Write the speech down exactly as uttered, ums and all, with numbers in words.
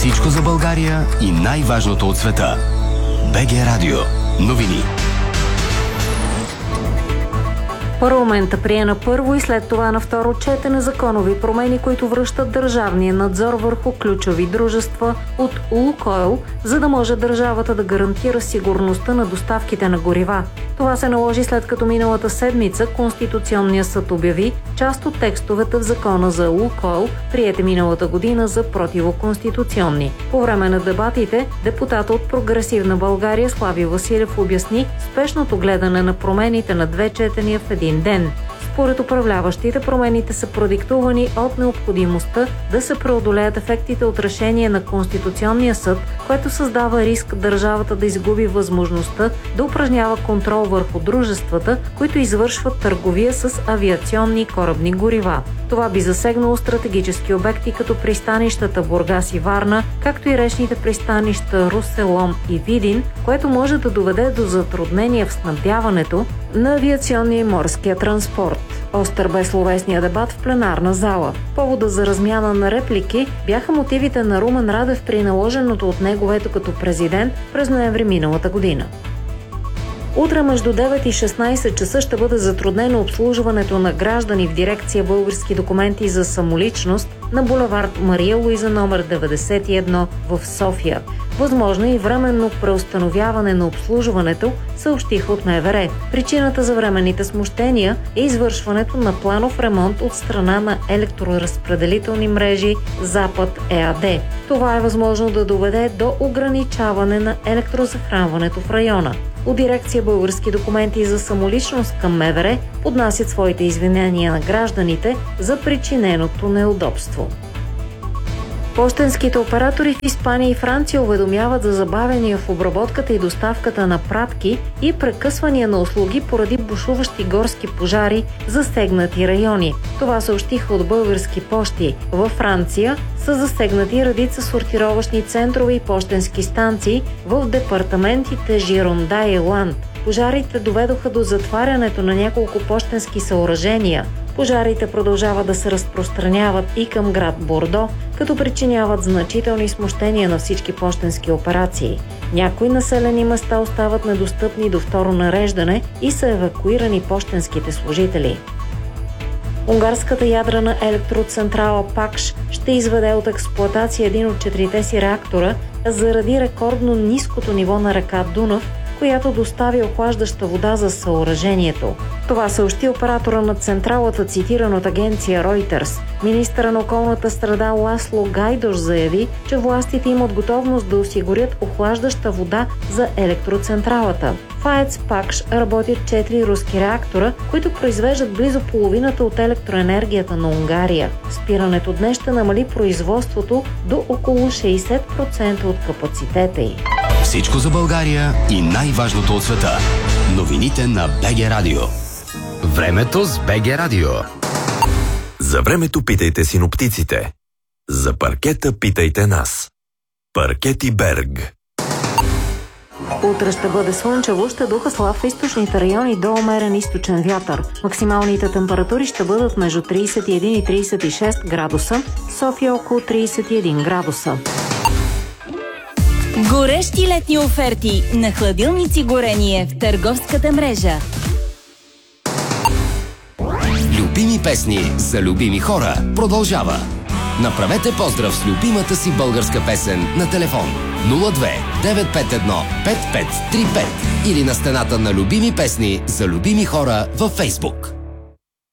Всичко за България и най-важното от света. БГ Радио. Новини. Парламента прие на първо и след това на второ четене законови промени, които връщат държавния надзор върху ключови дружества от Лукойл, за да може държавата да гарантира сигурността на доставките на горива. Това се наложи след като миналата седмица Конституционният съд обяви част от текстовете в закона за Лукойл, приети миналата година, за противоконституционни. По време на дебатите, депутата от Прогресивна България Слави Василев обясни спешното гледане на промените на две четения в един ден. Според управляващите, промените са продиктувани от необходимостта да се преодолеят ефектите от решение на Конституционния съд, което създава риск държавата да изгуби възможността да упражнява контрол върху дружествата, които извършват търговия с авиационни и корабни горива. Това би засегнало стратегически обекти като пристанищата Бургас и Варна, както и речните пристанища Русе, Лом и Видин, което може да доведе до затруднения в снабдяването на авиационния и морския транспорт. Остър бе словесния дебат в пленарна зала. Повода за размяна на реплики бяха мотивите на Румен Радев при наложеното от него вето като президент през ноември миналата година. Утре между девет и шестнайсет часа ще бъде затруднено обслужването на граждани в дирекция Български документи за самоличност на булевард Мария Луиза номер деветдесет и едно в София. Възможно е и временно преустановяване на обслужването, съобщиха от МВР. Причината за временните смущения е извършването на планов ремонт от страна на електроразпределителни мрежи Запад ЕАД. Това е възможно да доведе до ограничаване на електрозахранването в района. От дирекция Български документи за самоличност към МВР поднасят своите извинения на гражданите за причиненото неудобство. Пощенските оператори в Испания и Франция уведомяват за забавения в обработката и доставката на пратки и прекъсвания на услуги поради бушуващи горски пожари в засегнати райони. Това съобщиха от Български пощи. Във Франция са засегнати редица сортировъчни центрове и пощенски станции в департаментите Жиронда и Ланд. Пожарите доведоха до затварянето на няколко пощенски съоръжения. Пожарите продължават да се разпространяват и към град Бордо, като причиняват значителни смущения на всички пощенски операции. Някои населени места остават недостъпни до второ нареждане и са евакуирани пощенските служители. Унгарската ядрена електроцентрала Пакш ще изведе от експлоатация един от четирите си реактора заради рекордно ниското ниво на река Дунав, която достави охлаждаща вода за съоръжението. Това съобщи оператора на централата, цитиран от агенция Reuters. Министъра на околната среда Ласло Гайдош заяви, че властите имат готовност да осигурят охлаждаща вода за електроцентралата. В АЕЦ Пакш работят четири руски реактора, които произвеждат близо половината от електроенергията на Унгария. Спирането днес ще намали производството до около шейсет процента от капацитета й. Всичко за България и най-важното от света. Новините на БГ Радио. Времето с БГ Радио. За времето питайте синоптиците. За паркета питайте нас. Паркети Берг. Утре ще бъде слънчево, ще духа слаб в източните райони до умерен източен вятър. Максималните температури ще бъдат между трийсет и един и трийсет и шест градуса, София около трийсет и един градуса. Горещи летни оферти на хладилници горение в търговската мрежа. Любими песни за любими хора продължава. Направете поздрав с любимата си българска песен на телефон нула две девет пет едно пет пет три пет или на стената на любими песни за любими хора във Фейсбук.